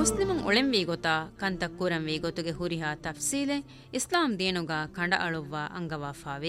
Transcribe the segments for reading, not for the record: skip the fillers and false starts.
ಮುಸ್ಲಿಮುಂ ಒಳೆಂವಿ ಗೊತಾ ಕಂತ ಕುರಂವಿ ಗೊತುಗೆ ಹುರಿಹಾ ತಫ್ಸೀಲೆ ಇಸ್ಲಾಂ ದೇನುಗ ಕಂಡ ಅಳುವ್ವ ಅಂಗವಾಫಾವೆ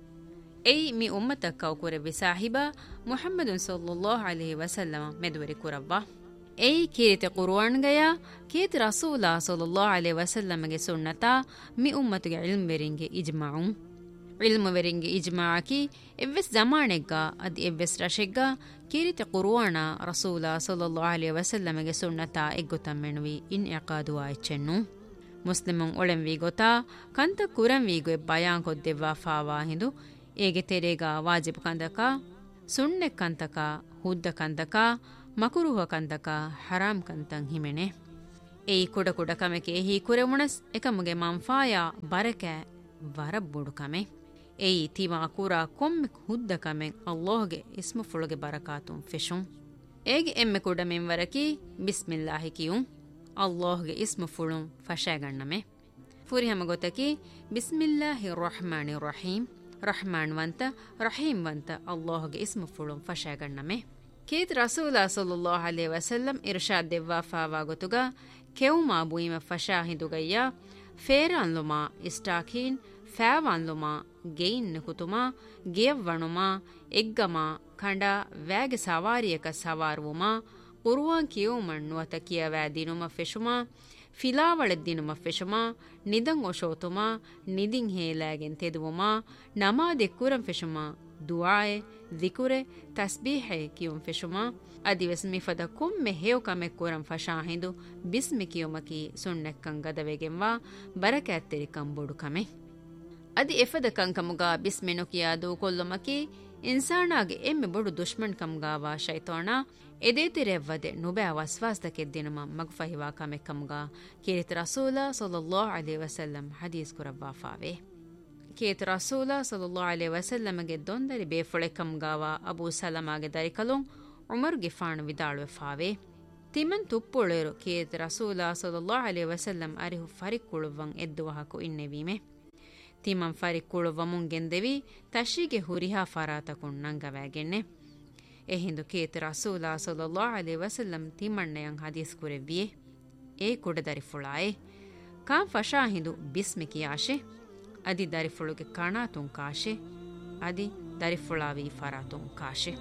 ಎಯ್ ಮಿ ಉಮ್ಮತ ಕೌಕುರೆ ವಿಸಾಹಿಬ ಮುಹಮ್ಮದುನ್ ಸಲ್ಲಲ್ಲಾಹು ಅಲೈಹಿ ವಸಲ್ಲಮ ಮೆದುವರಿ ಕುರವ್ವ ಎಯ್ ಕೀರಿತೆ ಕುರ್ಆನ್ಗಯ ಕೀತ್ ರಸೂಲ ಸಲ್ಲಲ್ಲಾಹು ಅಲೈಹಿ ವಸಲ್ಲಮಗೆ ಸುನ್ನತಾ ಮಿ ಉಮ್ಮತುಗೆ ಇಲ್ಮ್ ವೆರಿಂಗೆ ಇಜ್ಮಾಉಂ ಇಲ್ಮ್ ವೆರಿಂಗೆ ಇಜ್ಮಾಅಕಿ ಎವ್ವೆಸ್ ಜಮಾನೆಗ್ಗ ಅದಿ ಎವ್ವೆಸ್ ರಶೆಗ್ಗ ಕೀರಿತೆ ಕುರ್ಆನ ರಸೂಲ ಸಲ್ಲಲ್ಲಾಹು ಅಲೈಹಿ ವಸಲ್ಲಮಗೆ ಸುನ್ನತಾ ಎಗ್ಗುತಮ್ಮೆನುವಿ ಇನ್ ಇಕಾದು ಆಯ್ಚೆನ್ನು ಮುಸ್ಲಿಮುಂ ಒಳೆಂವಿ ಗೊತಾ ಕಂತ ಕುರಂವಿಗೆ ಬಯಾನ್ ಕೊದ್ದೆವ್ವಾ ಫಾವಾ ಹಿಂದು ಏಗೆ ತೆರೆಗ ವಾಜಿಬ್ ಕಂದಕ ಸುಣ್ಣೆ ಕಂತಕ ಹುದ್ದ ಕಂತಕ ಮಕುರುಹ ಕಂತಕ ಹರಾಮ್ ಕಂತಂ ಹಿಮೆನೆ ಏಯ್ ಕುಡ ಕುಡ ಕಮೆಕೆ ಹಿ ಕುರೆವುಣಸ್ ಎಕಮುಗೆ ಮಂಫಾಯ ಬರಕೆ ವರಬ್ಬುಡು ಕಮೆ ಏಯ್ ತಿವಾ ಕುರ ಕೊಮ್ಮೆ ಹುದ್ದ ಕಮೆ ಅಲ್ಲಾಹ್ಗೆ ಇಸ್ಮು ಫುಳುಗೆ ಬರಕಾತುಂ ಫೆಶುಂ ಏಗೆ ಎಮ್ಮೆ ಕುಡ ಮೆಂವರಕಿ ಬಿಸ್ಮಿಲ್ಲಾಹಿ ಕಿಯುಂ ಅಲ್ಲಾಹ್ಗೆ ಇಸ್ಮು ಫುಳುಂ ಫಶಾಗಣ್ಣಮೆ ಫುರಿಹಮ ಗೊತ್ತಕಿ ಬಿಸ್ಮಿಲ್ಲಾಹಿ ರಹಮಾನಿ Rahim Rahman ವಂತ Rahim ವಂತ ಅಲ್ಲಾಹ್ಗೆ ಇಸ್ಮು ಫುಳುಂ ಫಶಾಗಣ್ಣಮೆ Keith ರಸೂಲ ಸಲ್ಲಲ್ಲಾಹು ಅಲೈಹಿ ವಸಲ್ಲಂ Irshad ದೆವ್ವಾ fava ಗೊತುಗ ಕೆವುಮಾ ಬುಯಿಮ ಫಶಾ ಹಿಂದುಗಯ್ಯ ಫೇರಾನ್ಲುಮಾ ಇಸ್ಟಾಕೀನ್ ಫෑವಾನ್ಲುಮಾ gain ಕುತುಮಾ ಗಿಯವ್ವಣುಮಾ ಎಗ್ಗಮಾ ಖಂಡ ವ್ಯಾಗೆ ಸವಾರಿಯಕ ಸವಾರುವುಮಾ ಕುರ್ವಾನ್ ಕಿಯುಮಣ್ಣುವತ ಕಿಯವ್ಯಾದಿನುಮ ಫೆಶುಮಾ ಫಿಲಾವಳೆದ್ದಿನುಮ ಫೆಶುಮಾ ನಿದಂ ಒಶೋತುಮಾ ನಿದಿಂ ಹೇಲಾಗೆನ್ ತೆದುವುಮಾ ನಮಾದೆ ಕುರಂ ಫೆಶುಮಾ ದುಆಯೆ ದಿಕುರೆ ತಸ್ಬೀಹೆ ಕಿಯುಂ ಫೆಶುಮಾ ಅದಿವೆಸ್ ಮಿಫದ ಕುಮ್ಮೆ ಹೇವ್ ಕಮೆ ಕುರಂ ಫಶಾಹಿಂದು ಬಿಸ್ಮಿ ಕಿಯುಮಕಿ ಸುಣ್ಣೆಕ್ಕಂ ಗದವೆಗೆಂವಾ ಬರಕ್ಯಾತ್ತೆರಿ ಕಂಬೊಡು ಕಮೆ ಅದಿ ಎಫದ ಕಂಕಮುಗ ಬಿಸ್ಮೆನು ಕಿಯಾದು ಕೊಲ್ಲುಮಕಿ ಇನ್ಸಾನಾಗೆ ಎಮ್ಮೆ ಬೊಡು ದುಶ್ಮನ್ ಕಮ್ಗಾವಾ ಶೈತಾನ ಎದೇತಿರೆವ್ವದೆ ನುಬೆ ವಸ್ವಾಸ್ತಕೆದ್ದಿನುಮ ಮಗ್ಫಹಿವಾ ಕಮೆ ಕಮ್ಗ ಕೇರಿತ ರಸೂಲ ಸಲ್ಲಲ್ಲಾಹು ಅಲೈಹಿ ವಸಲ್ಲಂ ಹದೀಸ್ ಕುರವ್ವಾ ಫಾವೆ ಕೇತ ರಸೂಲ ಸಲ್ಲಲ್ಲಾಹು ಅಲೈಹಿ ವಸಲ್ಲಮಗೆ ದೊಂದರಿ ಬೇಫೊಳೆ ಕಮ್ಗಾವಾ ಅಬೂ ಸಲಮಾಗೆ ದರಿಕಲುಂ ಉಮರ್ ಗಿಫಾಣು ವಿದಾಳುವೆ ಫಾವೆ ತಿಮನ್ ತುಪ್ಪುಳೆರು ಕೇತ ರಸೂಲ ಸಲ್ಲಲ್ಲಾಹು ಅಲೈಹಿ ವಸಲ್ಲಂ ಅರಿಹು ಫರಿಕ್ಕುಳುವಂ ಎದ್ದುವಹಕು ಇನ್ನೆವೀಮೆ ತಿಮಂ ಫರಿಕ್ಕುಳುವಮುಂಗೆಂದೆವಿ ತಶಿಗೆ ಹುರಿಹಾ ಫರಾತಕುಂ ನಂಗವಾಗೆನ್ನೆ ಎಹಿಂದು ಕೇತ ರಸೂಲ ಸಲ್ಲಲ್ಲಾಹು ಅಲೈಹಿ ವಸಲ್ಲಂ ತಿಮಣ್ಣೆಯಂ ಹದೀಸ್ ಕುರೆವ್ವಿಯೆ ಏ ಕುಡ ದರಿಫುಳಾಯೆ ಕಾಂ ಫಶಾ ಹಿಂದು ಬಿಸ್ಮಿ ಕಿಯಾಶೆ ಅದಿ ದರಿಫುಳುಗೆ ಕಣಾತುಂ ಕಾಶೆ ಅದಿ ದರಿಫುಳಾವಿ ಫರಾತುಂ ಕಾಶೆ